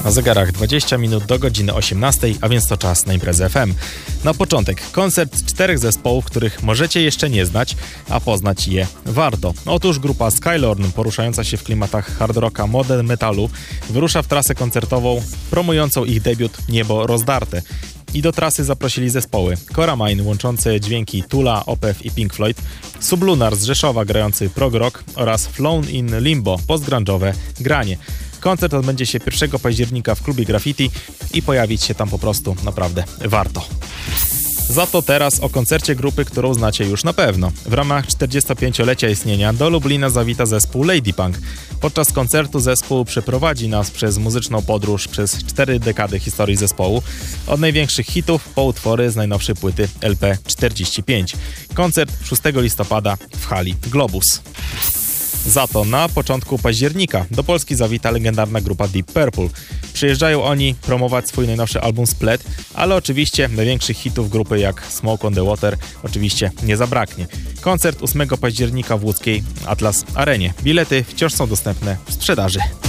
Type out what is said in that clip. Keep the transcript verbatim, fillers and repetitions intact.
Na zegarach dwadzieścia minut do godziny osiemnastej, a więc to czas na Imprezę F M. Na początek koncert czterech zespołów, których możecie jeszcze nie znać, a poznać je warto. Otóż grupa Skylorn, poruszająca się w klimatach hard rocka, modern metalu, wyrusza w trasę koncertową promującą ich debiut Niebo rozdarte. I do trasy zaprosili zespoły Coramine, łączące dźwięki Tula, Opeth i Pink Floyd, Sublunar z Rzeszowa, grający prog rock, oraz Flown in Limbo, postgrunge'owe granie. Koncert odbędzie się pierwszego października w klubie Graffiti i pojawić się tam po prostu naprawdę warto. Za to teraz o koncercie grupy, którą znacie już na pewno. W ramach czterdziestopięciolecia istnienia do Lublina zawita zespół Lady Punk. Podczas koncertu zespół przeprowadzi nas przez muzyczną podróż przez cztery dekady historii zespołu. Od największych hitów po utwory z najnowszej płyty L P czterdzieści pięć. Koncert szóstego listopada w hali Globus. Za to na początku października do Polski zawita legendarna grupa Deep Purple. Przyjeżdżają oni promować swój najnowszy album Split, ale oczywiście największych hitów grupy jak Smoke on the Water oczywiście nie zabraknie. Koncert ósmego października w łódzkiej Atlas Arenie. Bilety wciąż są dostępne w sprzedaży.